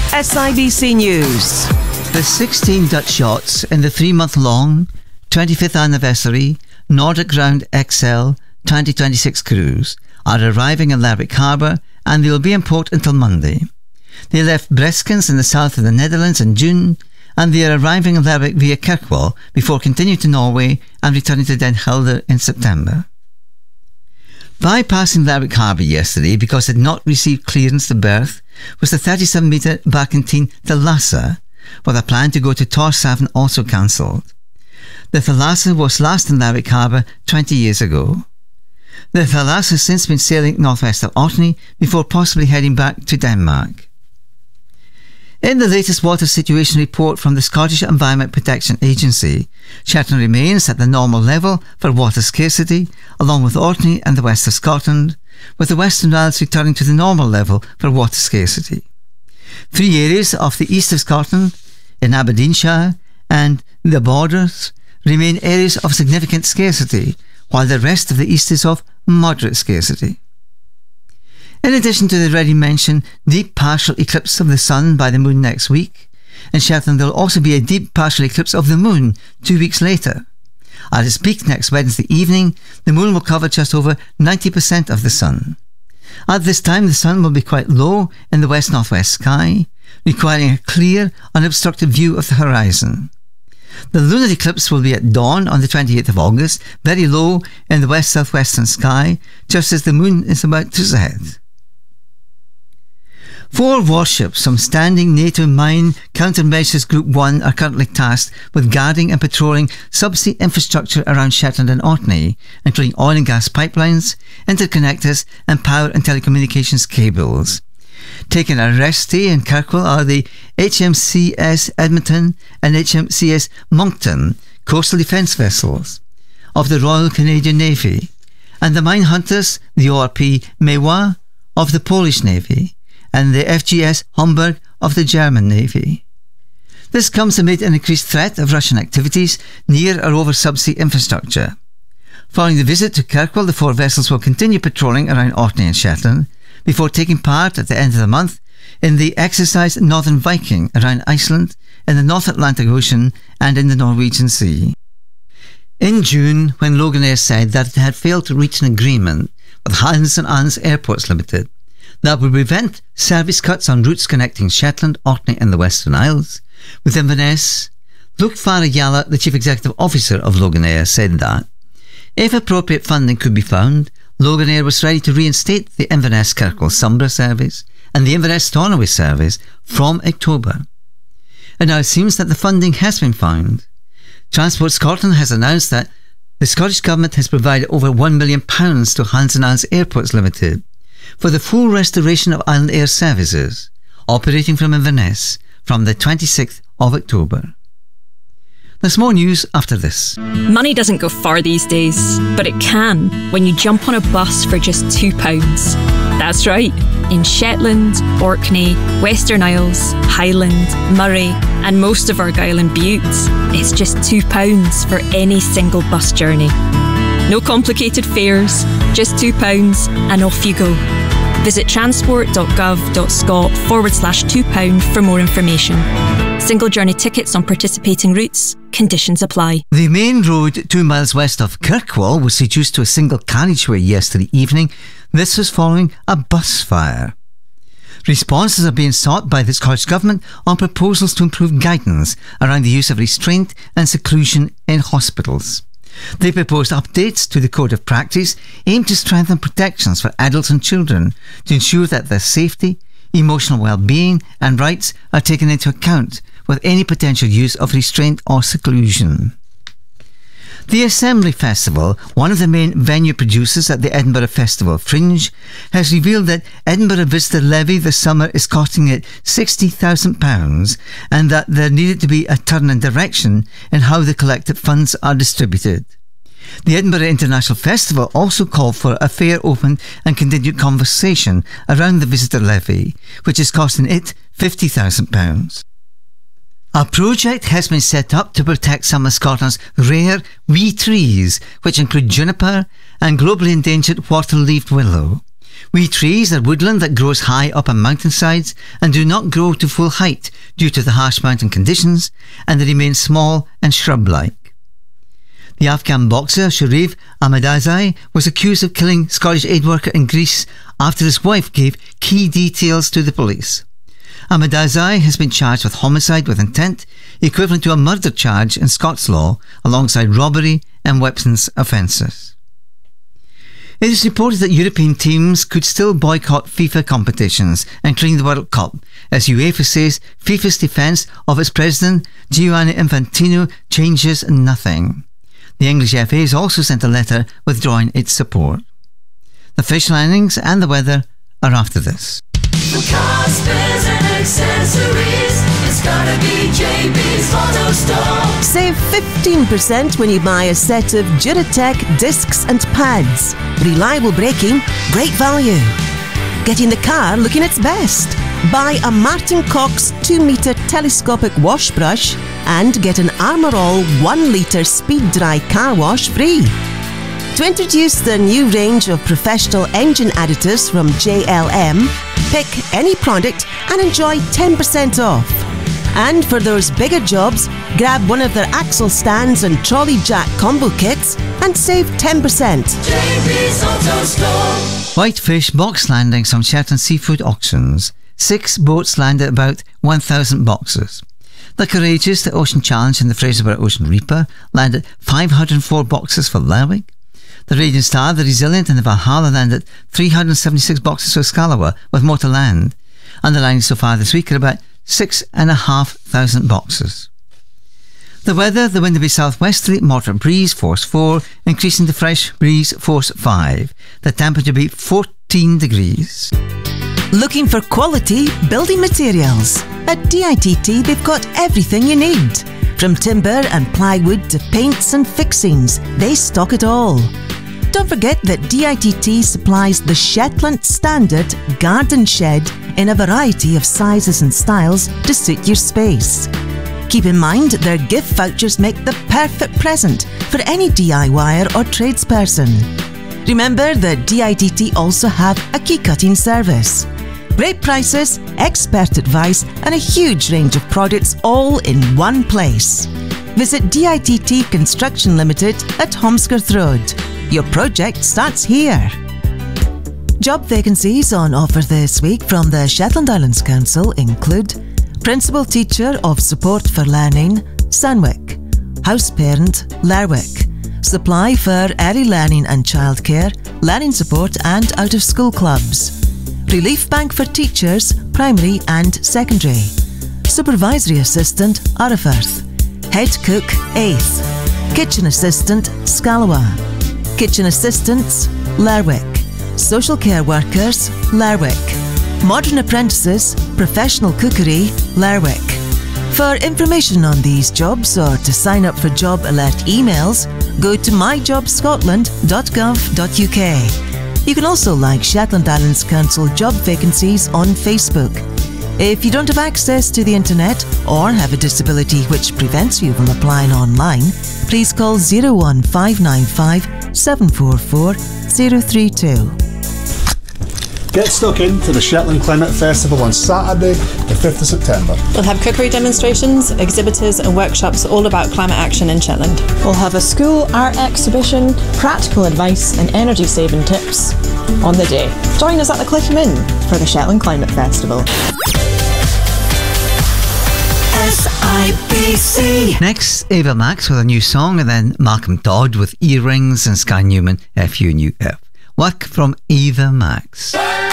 SIBC News. The 16 Dutch yachts in the 3-month-long 25th anniversary Nordic Round XL 2026 cruise are arriving in Lerwick Harbour, and they will be in port until Monday. They left Breskens in the south of the Netherlands in June, and they are arriving in Lerwick via Kirkwall before continuing to Norway and returning to Den Helder in September. Bypassing Lerwick Harbour yesterday because it had not received clearance to berth was the 37-metre Barkentine Thalassa, with a plan to go to Tórshavn also cancelled. The Thalassa was last in Lerwick Harbour 20 years ago. The Thalassa has since been sailing northwest of Orkney before possibly heading back to Denmark. In the latest water situation report from the Scottish Environment Protection Agency, Shetland remains at the normal level for water scarcity, along with Orkney and the west of Scotland, with the Western Isles returning to the normal level for water scarcity. 3 areas off the east of Scotland, in Aberdeenshire and the Borders, remain areas of significant scarcity, while the rest of the east is of moderate scarcity. In addition to the already mentioned deep partial eclipse of the sun by the moon next week, in Shetland there will also be a deep partial eclipse of the moon 2 weeks later. At its peak next Wednesday evening, the moon will cover just over 90% of the sun. At this time, the sun will be quite low in the west-northwest sky, requiring a clear, unobstructed view of the horizon. The lunar eclipse will be at dawn on the 28th of August, very low in the west-southwestern sky, just as the moon is about to set. 4 warships from Standing NATO Mine Countermeasures Group 1 are currently tasked with guarding and patrolling subsea infrastructure around Shetland and Orkney, including oil and gas pipelines, interconnectors and power and telecommunications cables. Taking a rest stay in Kirkwall are the HMCS Edmonton and HMCS Moncton coastal defence vessels of the Royal Canadian Navy, and the mine hunters, the ORP Mewa of the Polish Navy, and the FGS Homburg of the German Navy. This comes amid an increased threat of Russian activities near or over subsea infrastructure. Following the visit to Kirkwall, the 4 vessels will continue patrolling around Orkney and Shetland before taking part at the end of the month in the exercise Northern Viking around Iceland, in the North Atlantic Ocean and in the Norwegian Sea. In June, when Loganair said that it had failed to reach an agreement with Hans and Ans Airports Limited that would prevent service cuts on routes connecting Shetland, Orkney and the Western Isles, with Inverness, Luke Farajala, the Chief Executive Officer of Loganair, said that if appropriate funding could be found, Loganair was ready to reinstate the Inverness Kirkwall Sombra service and the Inverness Stornoway service from October. And now it seems that the funding has been found. Transport Scotland has announced that the Scottish Government has provided over £1 million to Hans and Ans Airports Limited for the full restoration of Island Air services operating from Inverness from the 26th of October. There's more news after this. Money doesn't go far these days, but it can when you jump on a bus for just £2. That's right, in Shetland, Orkney, Western Isles, Highland, Murray and most of Argyll and Bute, it's just £2 for any single bus journey. No complicated fares, just £2 and off you go. Visit transport.gov.scot/£2 for more information. Single journey tickets on participating routes. Conditions apply. The main road 2 miles west of Kirkwall was reduced to a single carriageway yesterday evening. This was following a bus fire. Responses are being sought by the Scottish Government on proposals to improve guidance around the use of restraint and seclusion in hospitals. They proposed updates to the Code of Practice aimed to strengthen protections for adults and children to ensure that their safety, emotional well-being and rights are taken into account with any potential use of restraint or seclusion. The Assembly Festival, one of the main venue producers at the Edinburgh Festival Fringe, has revealed that Edinburgh Visitor Levy this summer is costing it £60,000 and that there needed to be a turn in direction in how the collected funds are distributed. The Edinburgh International Festival also called for a fair, open and continued conversation around the visitor levy, which is costing it £50,000. A project has been set up to protect some of Scotland's rare wee trees, which include juniper and globally endangered water-leaved willow. Wee trees are woodland that grows high up on mountainsides and do not grow to full height due to the harsh mountain conditions, and they remain small and shrub-like. The Afghan boxer Sharif Ahmadzai was accused of killing Scottish aid worker in Greece after his wife gave key details to the police. Ahmadzai has been charged with homicide with intent, equivalent to a murder charge in Scots law, alongside robbery and weapons offences. It is reported that European teams could still boycott FIFA competitions, including the World Cup, as UEFA says FIFA's defence of its president, Gianni Infantino, changes nothing. The English FA has also sent a letter withdrawing its support. The fish landings and the weather are after this. For cars, spares and accessories, it's gotta be JB's Auto Store. Save 15% when you buy a set of Duratec discs and pads. Reliable braking, great value. Getting the car looking its best. Buy a Martin Cox 2-metre telescopic wash brush and get an Armour All 1-litre speed dry car wash free. To introduce the new range of professional engine additives from JLM, pick any product and enjoy 10% off. And for those bigger jobs, grab one of their axle stands and trolley jack combo kits and save 10%. JB's Auto Store. Whitefish box landings from Shetland Seafood Auctions. 6 boats landed about 1,000 boxes. The Courageous, the Ocean Challenge and the Fraserburgh Ocean Reaper landed 504 boxes for Lerwick. The Radiant Star, the Resilient and the Valhalla landed 376 boxes for Scalawa, with more to land. And the landings so far this week are about 6,500 boxes. The weather, the wind will be southwesterly, moderate breeze, force 4, increasing to fresh breeze, force 5. The temperature will be 14 degrees. Looking for quality building materials? At DITT they've got everything you need. From timber and plywood to paints and fixings, they stock it all. Don't forget that DITT supplies the Shetland Standard Garden Shed in a variety of sizes and styles to suit your space. Keep in mind their gift vouchers make the perfect present for any DIYer or tradesperson. Remember that DITT also have a key cutting service. Great prices, expert advice and a huge range of products all in one place. Visit DITT Construction Limited at Holmskirth Road. Your project starts here. Job vacancies on offer this week from the Shetland Islands Council include Principal Teacher of Support for Learning, Sandwick, House Parent, Lerwick, Supply for Early Learning and Childcare, Learning Support and Out of School Clubs, Relief Bank for Teachers, Primary and Secondary, Supervisory Assistant, Arrowfirth, Head Cook, 8th, Kitchen Assistant, Scalawa, Kitchen Assistants, Lerwick, Social Care Workers, Lerwick, Modern Apprentices, Professional Cookery, Lerwick. For information on these jobs or to sign up for job alert emails, go to myjobscotland.gov.uk. You can also like Shetland Islands Council job vacancies on Facebook. If you don't have access to the internet or have a disability which prevents you from applying online, please call 01595 744 032. Get stuck into the Shetland Climate Festival on Saturday, the 5th of September. We'll have cookery demonstrations, exhibitors and workshops all about climate action in Shetland. We'll have a school art exhibition, practical advice and energy saving tips on the day. Join us at the Clifton Inn for the Shetland Climate Festival. SIBC. Next, Ava Max with a new song, and then Malcolm Todd with Earrings and Sky Newman, FUNUF. Work from Ava Max.